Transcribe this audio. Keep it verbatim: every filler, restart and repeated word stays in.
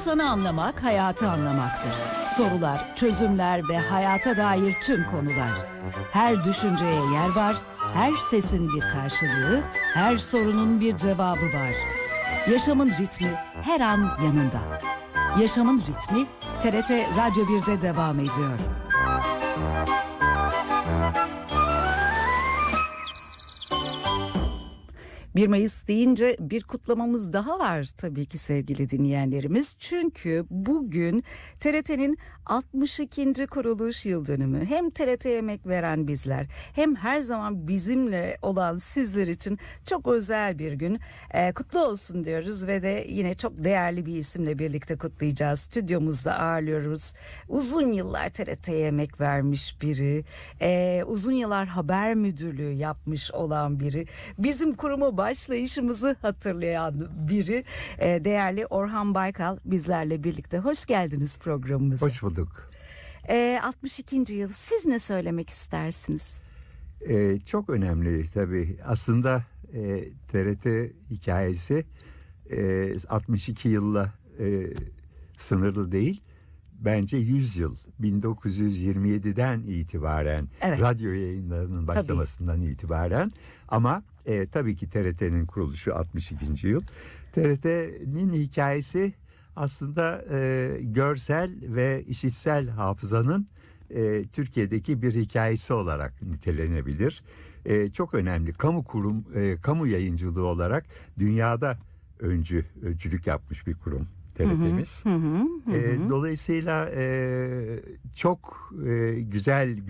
İnsanı anlamak, hayatı anlamaktır. Sorular, çözümler ve hayata dair tüm konular. Her düşünceye yer var, her sesin bir karşılığı, her sorunun bir cevabı var. Yaşamın ritmi her an yanında. Yaşamın ritmi T R T Radyo bir'de devam ediyor. bir Mayıs deyince bir kutlamamız daha var tabii ki sevgili dinleyenlerimiz. Çünkü bugün T R T'nin altmış ikinci kuruluş yıl dönümü. Hem T R T'ye emek veren bizler hem her zaman bizimle olan sizler için çok özel bir gün. Ee, kutlu olsun diyoruz ve de yine çok değerli bir isimle birlikte kutlayacağız. Stüdyomuzda ağırlıyoruz. Uzun yıllar T R T'ye emek vermiş biri. Ee, uzun yıllar haber müdürlüğü yapmış olan biri. Bizim kuruma başlayışımızı hatırlayan biri. Ee, değerli Orhan Baykal bizlerle birlikte. Hoş geldiniz programımıza. Hoş bulduk. Ee, altmış ikinci yıl. Siz ne söylemek istersiniz? Ee, çok önemli tabii. Aslında e, T R T hikayesi e, altmış iki yılla e, sınırlı değil. Bence yüz yıl. bin dokuz yüz yirmi yediden itibaren, evet, radyo yayınlarının başlamasından tabii. itibaren. Ama e, tabii ki T R T'nin kuruluşu altmış ikinci yıl. T R T'nin hikayesi aslında e, görsel ve işitsel hafızanın e, Türkiye'deki bir hikayesi olarak nitelenebilir. E, çok önemli. Kamu kurum, e, kamu yayıncılığı olarak dünyada öncü, öncülük yapmış bir kurum T R T'miz. Hı hı, hı hı. E, dolayısıyla e, çok e, güzel